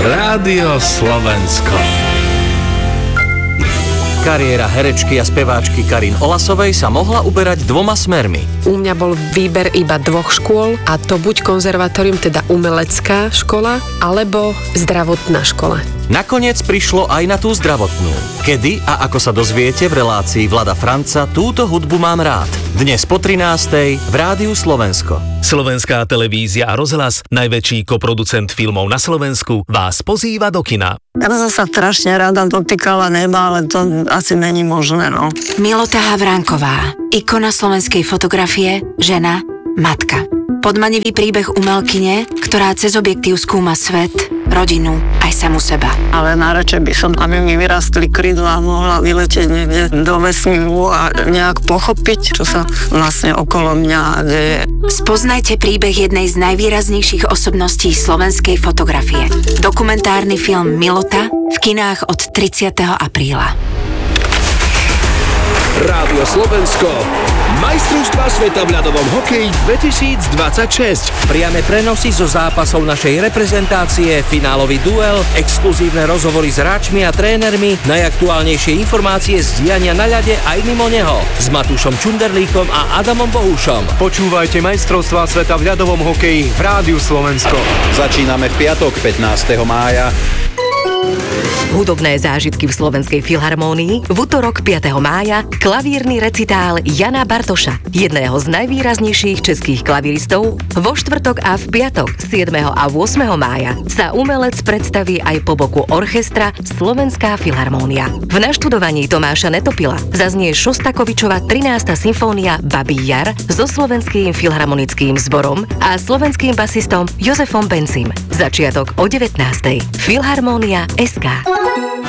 Rádio Slovensko. Kariéra herečky a speváčky Karin Olasovej sa mohla uberať dvoma smermi. U mňa bol výber iba 2 škôl, a to buď konzervatórium, teda umelecká škola, alebo zdravotná škola. Nakoniec prišlo aj na tú zdravotnú. Kedy a ako sa dozviete v relácii Vlada Franca Túto hudbu mám rád. Dnes po 13:00 v Rádiu Slovensko. Slovenská televízia a rozhlas, najväčší koproducent filmov na Slovensku, vás pozýva do kina. Ja som sa strašne rada dotýkala neba, ale to asi není možné, no. Milota Havránková, ikona slovenskej fotografie, žena, matka. Podmanivý príbeh umelkyne, ktorá cez objektív skúma svet, rodinu, aj samu seba. Ale najradšej by som, aby mi vyrastli krídla a mohla vyletieť niekde do vesmíru a nejak pochopiť, čo sa vlastne okolo mňa deje. Spoznajte príbeh jednej z najvýraznejších osobností slovenskej fotografie. Dokumentárny film Milota v kinách od 30. apríla. Rádio Slovensko. Majstrovstvá sveta v ľadovom hokeji 2026. Priame prenosy zo zápasov našej reprezentácie, finálový duel, exkluzívne rozhovory s hráčmi a trénermi, najaktuálnejšie informácie z diania na ľade aj mimo neho. S Matúšom Čunderlíkom a Adamom Bohušom. Počúvajte Majstrovstvá sveta v ľadovom hokeji v Rádiu Slovensko. Začíname v piatok 15. mája. Hudobné zážitky v Slovenskej filharmónii, v utorok 5. mája klavírny recitál Jana Bartoša, jedného z najvýraznejších českých klavíristov. Vo štvrtok a v piatok 7. a 8. mája sa umelec predstaví aj po boku orchestra Slovenská filharmónia. V naštudovaní Tomáša Netopila zaznie Šostakovičova 13. symfónia Babí jar so Slovenským filharmonickým zborom a slovenským basistom Jozefom Bencim. Začiatok o 19:00. Filharmónia SK.